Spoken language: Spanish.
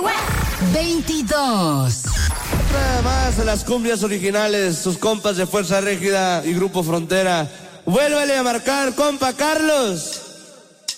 22. Nada más las cumbias originales, sus compas de Fuerza Régida y Grupo Frontera. Vuélvele a marcar, compa Carlos.